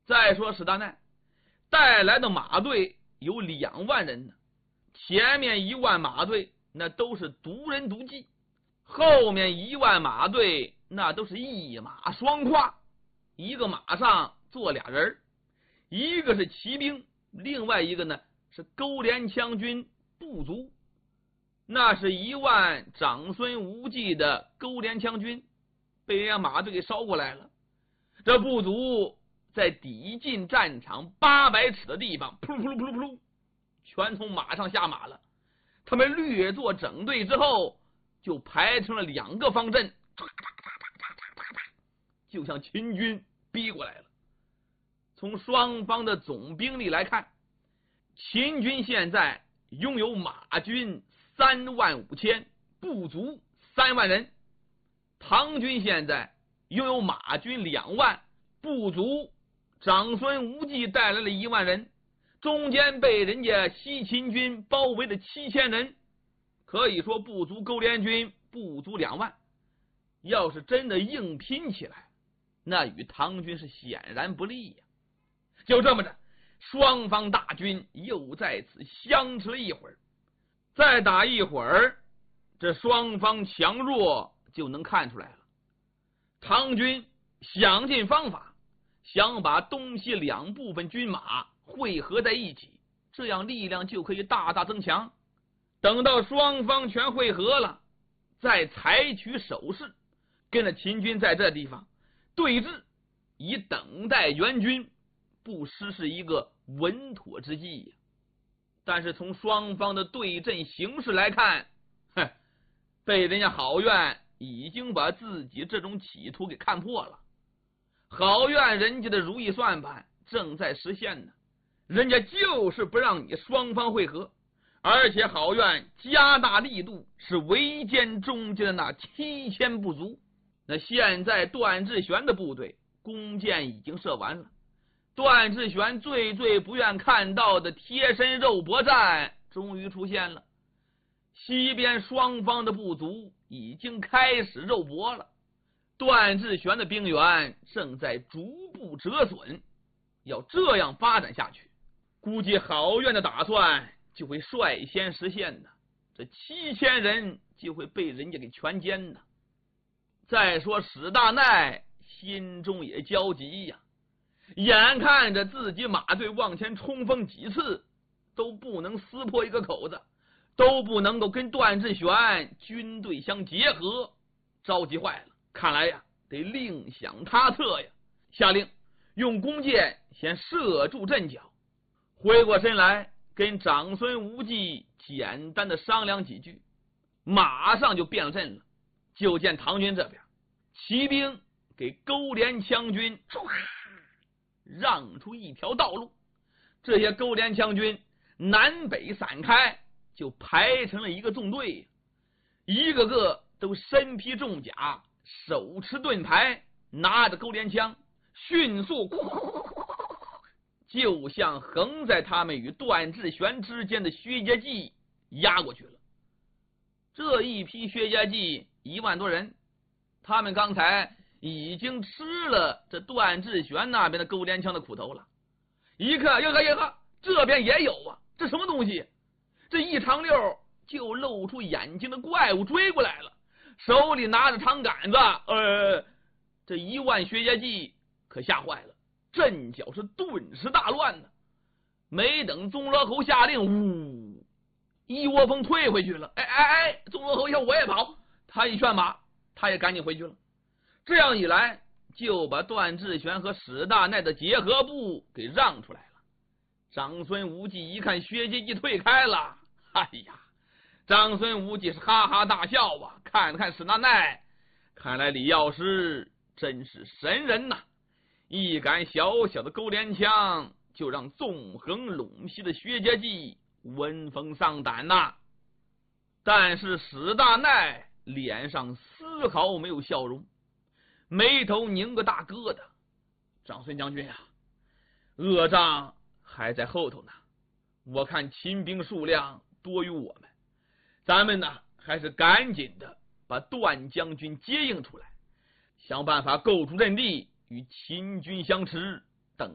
再说史大奈带来的马队有2万人呢，前面1万马队那都是独人独骑，后面1万马队那都是一马双跨，一个马上坐俩人，一个是骑兵，另外一个呢是勾连枪军部族，那是1万长孙无忌的勾连枪军被人家马队给烧过来了。这部族在抵近战场800尺的地方，扑噜扑噜扑噜扑噜，全从马上下马了。他们略作整队之后，就排成了2个方阵，就向秦军逼过来了。从双方的总兵力来看，秦军现在拥有马军3万5千，部族3万人；唐军现在拥有马军2万，部族长孙无忌带来了1万人，中间被人家西秦军包围了7000人，可以说部族勾连军部族2万，要是真的硬拼起来，那与唐军是显然不利呀。就这么着，双方大军又在此相持了一会儿，再打一会儿，这双方强弱就能看出来了。唐军想尽方法想把东西2部分军马汇合在一起，这样力量就可以大大增强。等到双方全汇合了，再采取守势，跟着秦军在这地方对峙，以等待援军，不失是一个稳妥之计呀。但是从双方的对阵形势来看，被人家郝苑已经把自己这种企图给看破了。郝苑人家的如意算盘正在实现呢，人家就是不让你双方会合，而且郝苑加大力度，是围歼中间的那7000部族。那现在段志玄的部队弓箭已经射完了，段志玄最不愿看到的贴身肉搏战终于出现了。西边双方的部族已经开始肉搏了，段志玄的兵员正在逐步折损，要这样发展下去，估计郝苑的打算就会率先实现的，这7000人就会被人家给全歼的。再说史大奈心中也焦急呀，眼看着自己马队往前冲锋几次都不能撕破一个口子，都不能够跟段志玄军队相结合，着急坏了，看来呀得另想他策呀。下令用弓箭先射住阵脚，回过身来跟长孙无忌简单的商量几句，马上就变了阵了。就见唐军这边骑兵给勾连枪军让出一条道路，这些勾连枪军南北散开，就排成了一个纵队，一个个都身披重甲，手持盾牌，拿着勾连枪，迅速就像横在他们与段志玄之间的薛家骑压过去了。这一批薛家骑1万多人，他们刚才已经吃了这段志玄那边的勾连枪的苦头了。一看，哟呵，这边也有啊，这什么东西？这一长溜就露出眼睛的怪物追过来了，手里拿着长杆子。这1万薛家骑可吓坏了，阵脚是顿时大乱呢。没等宗罗侯下令，呜，一窝蜂退回去了。宗罗侯一看我也跑，他一劝马，他也赶紧回去了。这样一来，就把段志玄和史大奈的结合部给让出来了。长孙无忌一看薛家骑退开了，长孙无忌是哈哈大笑啊，看了看史大奈，看来李药师真是神人呐，一杆小小的勾连枪就让纵横陇西的薛家骑闻风丧胆呐。但是史大奈脸上丝毫没有笑容，眉头拧个大疙瘩。长孙将军啊，恶仗还在后头呢，我看秦兵数量多于我们，咱们呢还是赶紧的把段将军接应出来，想办法构筑阵地与秦军相持，